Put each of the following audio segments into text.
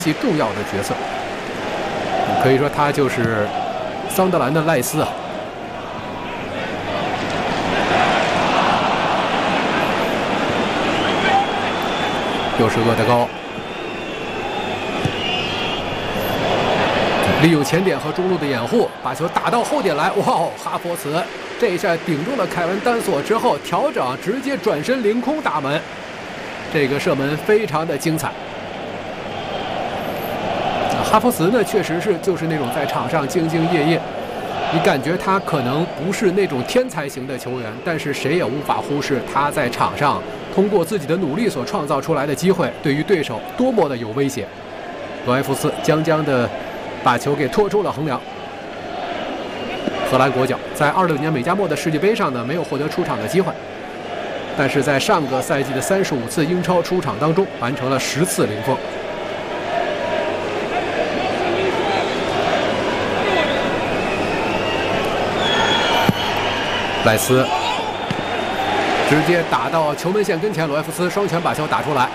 极重要的角色，可以说他就是桑德兰的赖斯啊。又是厄德高，利用前点和中路的掩护，把球打到后点来。哇哦，哈弗茨这一下顶住了凯文丹索之后，调整直接转身凌空打门，这个射门非常的精彩。哈弗茨呢，确实是就是那种在场上兢兢业业，你感觉他可能不是那种天才型的球员，但是谁也无法忽视他在场上通过自己的努力所创造出来的机会，对于对手多么的有威胁。罗埃夫斯将的把球给拖出了横梁。荷兰国脚在26年美加墨的世界杯上呢，没有获得出场的机会，但是在上个赛季的35次英超出场当中，完成了10次零封。赖斯直接打到球门线跟前，罗埃夫斯双拳把球打出来。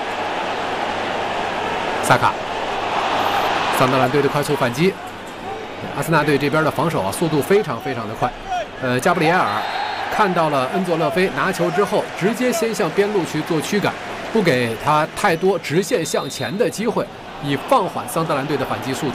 萨卡，桑德兰队的快速反击，阿森纳队这边的防守啊，速度非常的快。加布里埃尔看到了恩佐勒菲拿球之后，直接先向边路去做驱赶，不给他太多直线向前的机会，以放缓桑德兰队的反击速度。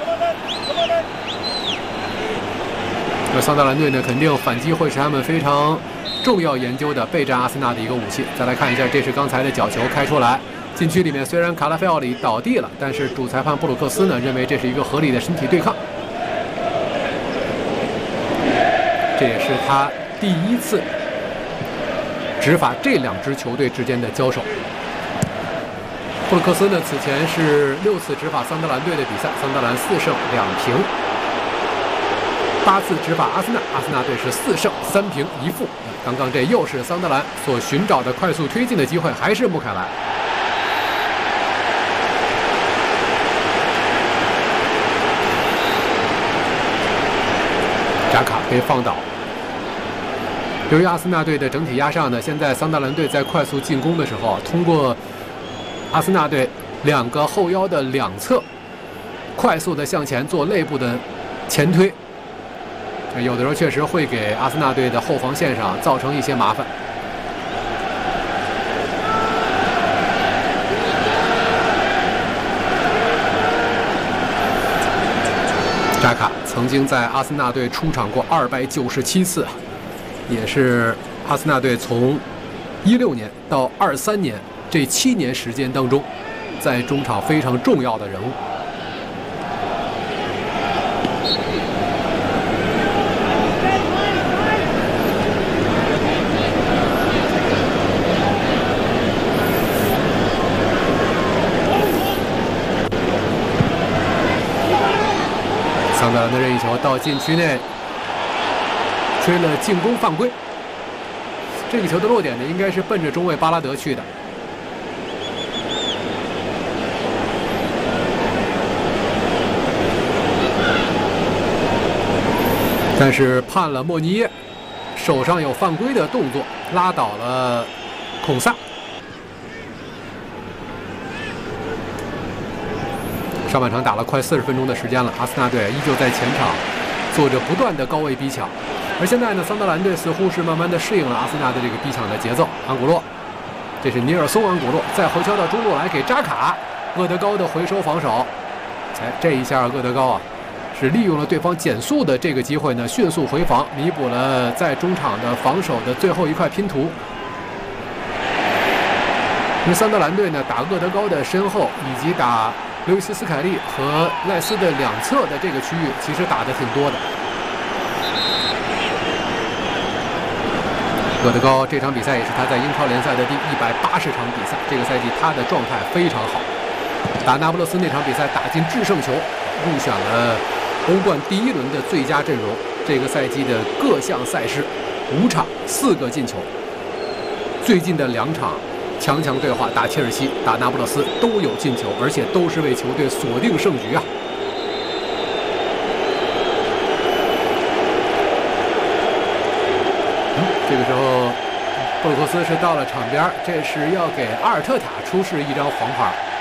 桑德兰队呢，肯定反击会是他们非常重要研究的备战阿森纳的一个武器。再来看一下，这是刚才的角球开出来，禁区里面虽然卡拉菲奥里倒地了，但是主裁判布鲁克斯呢认为这是一个合理的身体对抗，这也是他第一次执法这两支球队之间的交手。布鲁克斯呢此前是6次执法桑德兰队的比赛，桑德兰4胜2平。8次执法阿森纳队是4胜3平1负。刚刚这又是桑德兰所寻找的快速推进的机会，还是穆凯莱。扎卡被放倒。由于阿森纳队的整体压上呢，现在桑德兰队在快速进攻的时候，通过阿森纳队2个后腰的两侧，快速的向前做内部的前推。有的时候确实会给阿森纳队的后防线上造成一些麻烦。扎卡曾经在阿森纳队出场过297次，也是阿森纳队从16年到23年这7年时间当中，在中场非常重要的人物。桑德兰的任意球到禁区内，吹了进攻犯规。这个球的落点呢，应该是奔着中卫巴拉德去的。但是判了莫尼耶手上有犯规的动作，拉倒了孔萨。上半场打了快40分钟的时间了，阿森纳队依旧在前场做着不断的高位逼抢，而现在呢，桑德兰队似乎是慢慢的适应了阿森纳的这个逼抢的节奏。安古洛，这是尼尔松·安古洛再回敲到中路来给扎卡，厄德高的回收防守。这一下厄德高啊，是利用了对方减速的这个机会呢，迅速回防，弥补了在中场的防守的最后一块拼图。因为桑德兰队呢，打厄德高的身后，以及打刘易斯·斯凯利和赖斯的两侧的这个区域，其实打的挺多的。厄德高这场比赛也是他在英超联赛的第180场比赛，这个赛季他的状态非常好。打那不勒斯那场比赛打进制胜球，入选了欧冠第1轮的最佳阵容。这个赛季的各项赛事5场4个进球，最近的2场强对话，打切尔西、打那不勒斯都有进球，而且都是为球队锁定胜局啊。这个时候，布鲁克斯是到了场边，这是要给阿尔特塔出示一张黄牌。